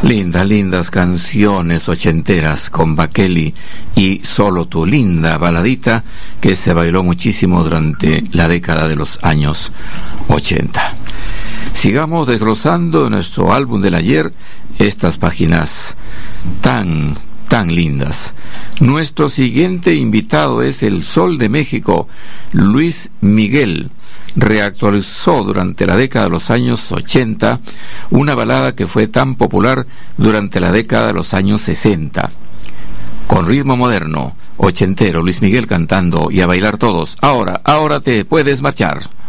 Lindas canciones ochenteras con Bekele y Solo tú, linda baladita que se bailó muchísimo durante la década de los años 80. Sigamos desglosando en nuestro álbum del ayer estas páginas tan lindas. Nuestro siguiente invitado es el Sol de México, Luis Miguel. Reactualizó durante la década de los años 80 una balada que fue tan popular durante la década de los años 60. Con ritmo moderno, ochentero, Luis Miguel cantando y a bailar todos. Ahora te puedes marchar.